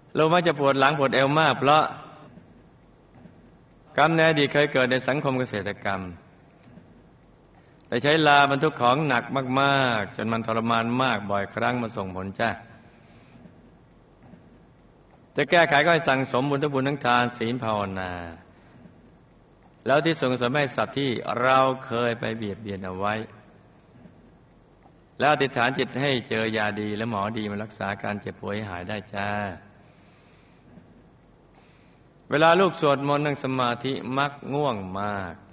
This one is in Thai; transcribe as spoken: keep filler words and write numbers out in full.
เรามักจะปวดหลังปวดเอวมากเพราะกรรมในอดีตเคยเกิดในสังคมเกษตรกรรมแต่ใช้ลาบรรทุกของหนักมากๆจนมันทรมานมากบ่อยครั้งมาส่งผลจ้าจะแก้ไขก็ให้สั่งสมบุญทุกบุญทั้งทานศีลภาวนาแล้วที่ส่งเสริมให้สัตว์ที่เราเคยไปเบียดเบียนเอาไว้แล้วอธิษฐานจิตให้เจอยาดีและหมอดีมารักษาการเจ็บป่วยให้หายได้จ้าเวลาลูกสวดมนต์นั่งสมาธิมักง่วงมาก